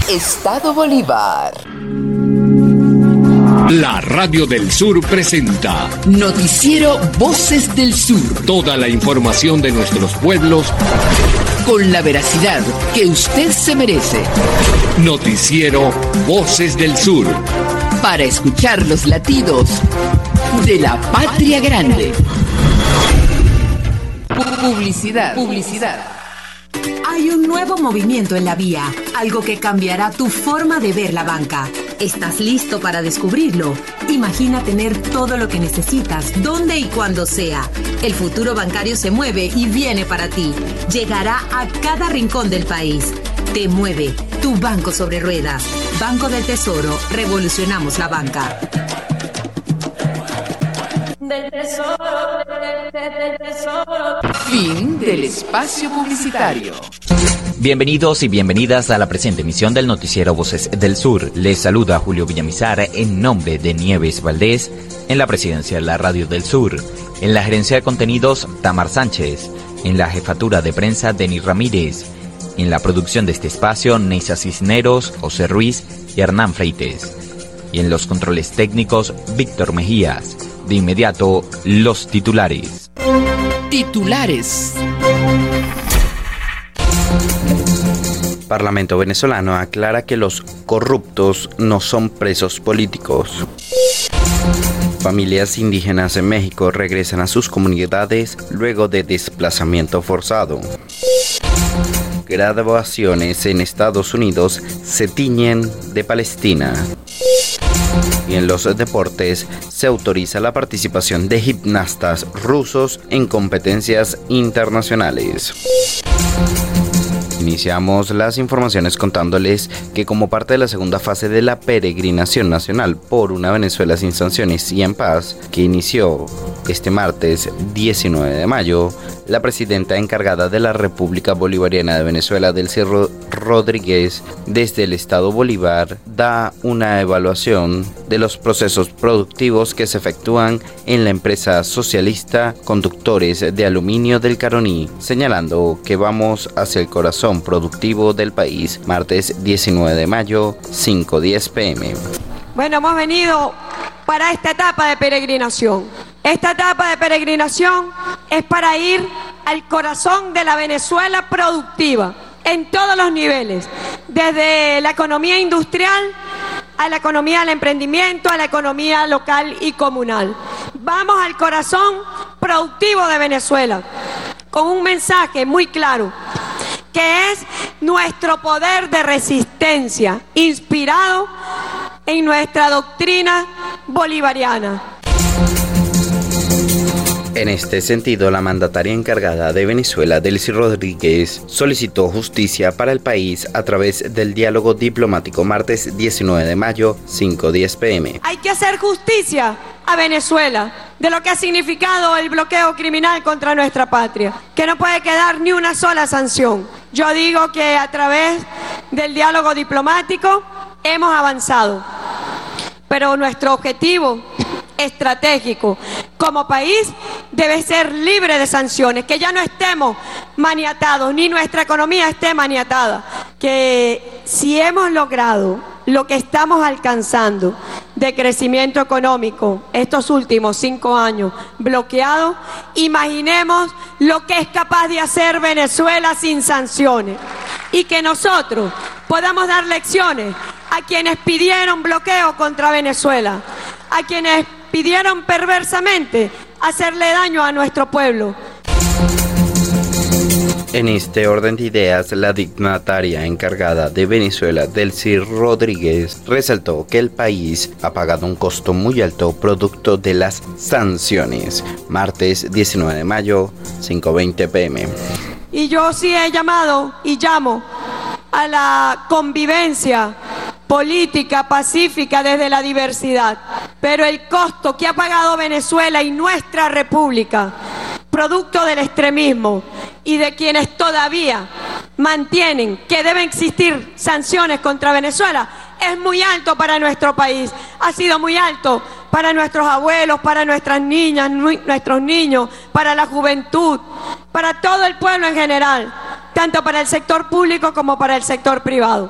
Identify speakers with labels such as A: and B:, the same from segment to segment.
A: Estado Bolívar.
B: La Radio del Sur presenta
A: Noticiero Voces del Sur.
B: Toda la información de nuestros pueblos
A: con la veracidad que usted se merece.
B: Noticiero Voces del Sur.
A: Para escuchar los latidos de la patria grande. Publicidad.
C: Hay un nuevo movimiento en la vía, algo que cambiará tu forma de ver la banca. ¿Estás listo para descubrirlo? Imagina tener todo lo que necesitas, donde y cuando sea. El futuro bancario se mueve y viene para ti. Llegará a cada rincón del país. Te mueve, tu banco sobre ruedas. Banco del Tesoro, revolucionamos la banca.
D: Del tesoro, del tesoro.
A: Fin del espacio publicitario.
E: Bienvenidos y bienvenidas a la presente emisión del Noticiero Voces del Sur. Les saluda Julio Villamizar en nombre de Nieves Valdés, en la presidencia de la Radio del Sur, en la gerencia de contenidos Tamar Sánchez, en la jefatura de prensa Denis Ramírez, en la producción de este espacio Neisa Cisneros, José Ruiz y Hernán Freites, y en los controles técnicos Víctor Mejías. De inmediato, los titulares. Parlamento venezolano aclara que los corruptos no son presos políticos. Familias indígenas en México regresan a sus comunidades luego de desplazamiento forzado. Graduaciones en Estados Unidos se tiñen de Palestina. Y en los deportes se autoriza la participación de gimnastas rusos en competencias internacionales. Iniciamos las informaciones contándoles que como parte de la segunda fase de la peregrinación nacional por una Venezuela sin sanciones y en paz, que inició este martes 19 de mayo, la presidenta encargada de la República Bolivariana de Venezuela, Delcy Rodríguez, desde el Estado Bolívar, da una evaluación de los procesos productivos que se efectúan en la empresa socialista Conductores de Aluminio del Caroní, señalando que vamos hacia el corazón productivo del país. Martes 19 de mayo, 5:10 p.m.
F: Bueno, hemos venido para esta etapa de peregrinación. Esta etapa de peregrinación es para ir al corazón de la Venezuela productiva, en todos los niveles, desde la economía industrial a la economía del emprendimiento, a la economía local y comunal. Vamos al corazón productivo de Venezuela, con un mensaje muy claro, que es nuestro poder de resistencia, inspirado en nuestra doctrina bolivariana.
E: En este sentido, la mandataria encargada de Venezuela, Delcy Rodríguez, solicitó justicia para el país a través del diálogo diplomático martes 19 de mayo, 5:10 p.m.
F: Hay que hacer justicia a Venezuela de lo que ha significado el bloqueo criminal contra nuestra patria, que no puede quedar ni una sola sanción. Yo digo que a través del diálogo diplomático hemos avanzado, pero nuestro objetivo estratégico como país debe ser libre de sanciones, que ya no estemos maniatados, ni nuestra economía esté maniatada, que si hemos logrado lo que estamos alcanzando de crecimiento económico estos últimos 5 años bloqueado, imaginemos lo que es capaz de hacer Venezuela sin sanciones, y que nosotros podamos dar lecciones a quienes pidieron bloqueo contra Venezuela, a quienes pidieron perversamente hacerle daño a nuestro pueblo.
E: En este orden de ideas, la dignataria encargada de Venezuela, Delcy Rodríguez, resaltó que el país ha pagado un costo muy alto producto de las sanciones. Martes 19 de mayo, 5:20 p.m.
F: Y yo sí he llamado y llamo a la convivencia política pacífica desde la diversidad, pero el costo que ha pagado Venezuela y nuestra república, producto del extremismo y de quienes todavía mantienen que deben existir sanciones contra Venezuela, es muy alto para nuestro país, ha sido muy alto para nuestros abuelos, para nuestras niñas, nuestros niños, para la juventud, para todo el pueblo en general. tanto para el sector público como para el sector privado.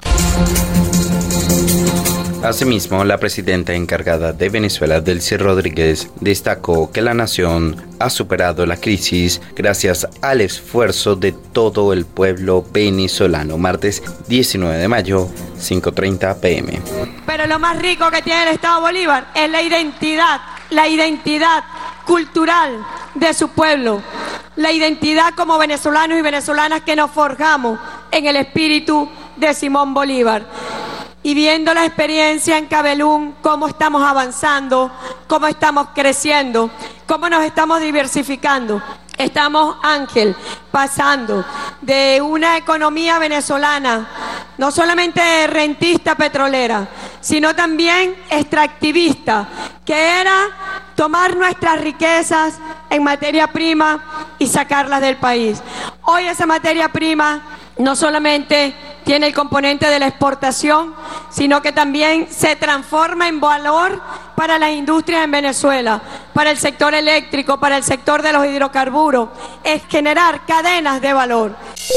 E: Asimismo, la presidenta encargada de Venezuela, Delcy Rodríguez, destacó que la nación ha superado la crisis gracias al esfuerzo de todo el pueblo venezolano. Martes 19 de mayo, 5:30 p.m.
F: Pero lo más rico que tiene el Estado Bolívar es la identidad cultural de su pueblo, la identidad como venezolanos y venezolanas que nos forjamos en el espíritu de Simón Bolívar. Y viendo la experiencia en Cabelún, cómo estamos avanzando, cómo estamos creciendo, cómo nos estamos diversificando. Estamos, Ángel, pasando de una economía venezolana, no solamente rentista petrolera, sino también extractivista, que era tomar nuestras riquezas en materia prima y sacarlas del país. Hoy esa materia prima no solamente tiene el componente de la exportación, sino que también se transforma en valor para las industrias en Venezuela, para el sector eléctrico, para el sector de los hidrocarburos, es generar cadenas de valor.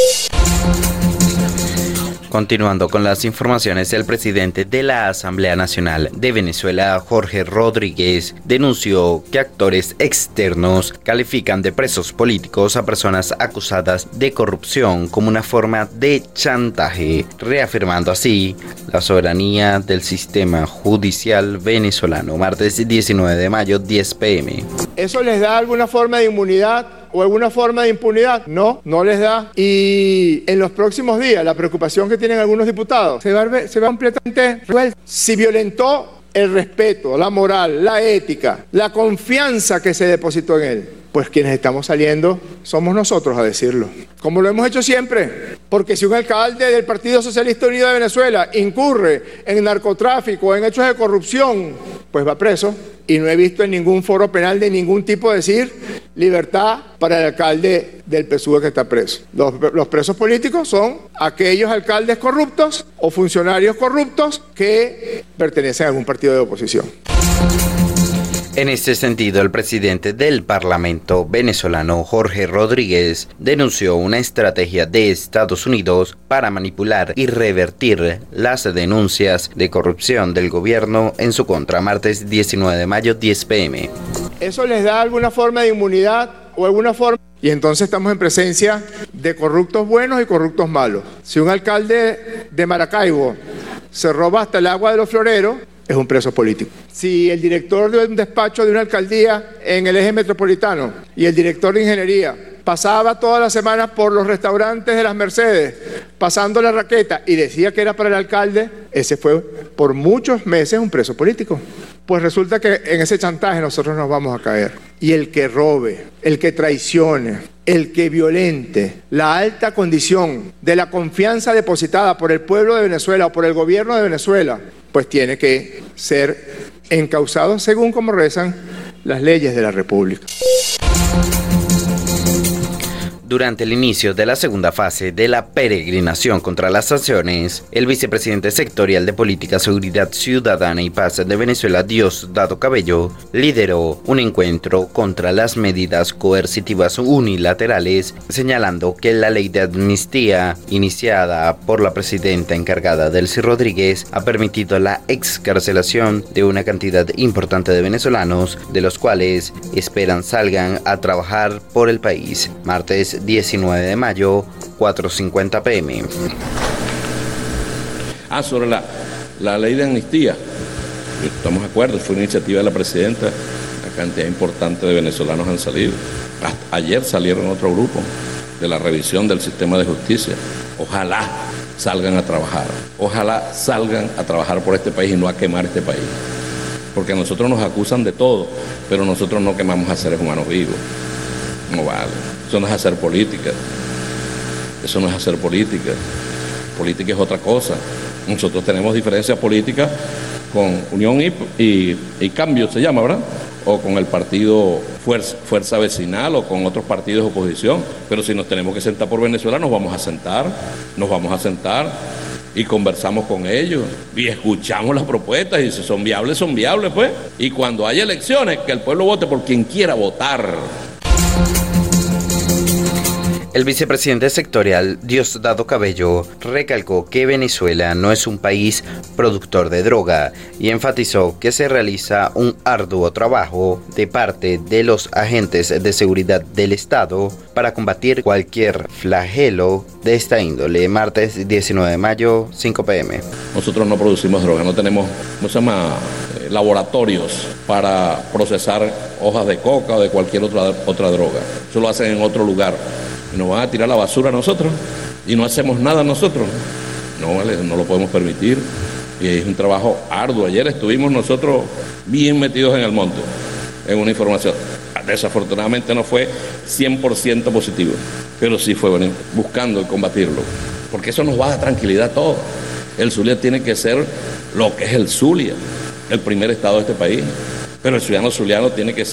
E: Continuando con las informaciones, el presidente de la Asamblea Nacional de Venezuela, Jorge Rodríguez, denunció que actores externos califican de presos políticos a personas acusadas de corrupción como una forma de chantaje, reafirmando así la soberanía del sistema judicial venezolano. Martes 19 de mayo, 10 p.m.
G: ¿Eso les da alguna forma de inmunidad o alguna forma de impunidad? No, no les da. Y en los próximos días, la preocupación que tienen algunos diputados se va completamente resuelta. Si violentó el respeto, la moral, la ética, la confianza que se depositó en él, pues quienes estamos saliendo somos nosotros a decirlo, como lo hemos hecho siempre. Porque si un alcalde del Partido Socialista Unido de Venezuela incurre en narcotráfico, en hechos de corrupción, pues va preso. Y no he visto en ningún foro penal de ningún tipo decir libertad para el alcalde del PSUV que está preso. Los presos políticos son aquellos alcaldes corruptos o funcionarios corruptos que pertenecen a algún partido de oposición.
E: En este sentido, el presidente del Parlamento venezolano, Jorge Rodríguez, denunció una estrategia de Estados Unidos para manipular y revertir las denuncias de corrupción del gobierno en su contra. Martes 19 de mayo, 10 p.m.
G: ¿Eso les da alguna forma de inmunidad o alguna forma? Y entonces estamos en presencia de corruptos buenos y corruptos malos. Si un alcalde de Maracaibo se roba hasta el agua de los floreros, es un preso político. Si el director de un despacho de una alcaldía en el eje metropolitano y el director de ingeniería pasaba toda la semana por los restaurantes de las Mercedes, pasando la raqueta y decía que era para el alcalde, ese fue por muchos meses un preso político. Pues resulta que en ese chantaje nosotros nos vamos a caer. Y el que robe, el que traicione, el que violente la alta condición de la confianza depositada por el pueblo de Venezuela o por el gobierno de Venezuela, pues tiene que ser encausado según como rezan las leyes de la República.
E: Durante el inicio de la segunda fase de la peregrinación contra las sanciones, el vicepresidente sectorial de Política, Seguridad Ciudadana y Paz de Venezuela, Diosdado Cabello, lideró un encuentro contra las medidas coercitivas unilaterales, señalando que la ley de amnistía, iniciada por la presidenta encargada Delcy Rodríguez, ha permitido la excarcelación de una cantidad importante de venezolanos, de los cuales esperan salgan a trabajar por el país. Martes 19 de mayo, 4:50 p.m.
H: Sobre la ley de amnistía, estamos de acuerdo, fue una iniciativa de la presidenta, una cantidad importante de venezolanos han salido. Hasta ayer salieron otro grupo de la revisión del sistema de justicia. Ojalá salgan a trabajar por este país y no a quemar este país. Porque a nosotros nos acusan de todo, pero nosotros no quemamos a seres humanos vivos. No vale. Eso no es hacer política. Política es otra cosa. Nosotros tenemos diferencias políticas con Unión y Cambio, se llama, ¿verdad? O con el partido Fuerza Vecinal o con otros partidos de oposición. Pero si nos tenemos que sentar por Venezuela, nos vamos a sentar y conversamos con ellos y escuchamos las propuestas y si son viables, pues. Y cuando haya elecciones, que el pueblo vote por quien quiera votar.
E: El vicepresidente sectorial Diosdado Cabello recalcó que Venezuela no es un país productor de droga y enfatizó que se realiza un arduo trabajo de parte de los agentes de seguridad del Estado para combatir cualquier flagelo de esta índole. Martes 19 de mayo, 5 p.m.
H: Nosotros no producimos droga, no tenemos, laboratorios para procesar hojas de coca o de cualquier otra droga. Eso lo hacen en otro lugar. Y nos van a tirar la basura a nosotros y no hacemos nada nosotros. No lo podemos permitir. Y es un trabajo arduo. Ayer estuvimos nosotros bien metidos en el monte, en una información. Desafortunadamente no fue 100% positivo, pero sí fue buscando combatirlo. Porque eso nos va a dar tranquilidad a todos. El Zulia tiene que ser lo que es el Zulia, el primer estado de este país. Pero el ciudadano zuliano tiene que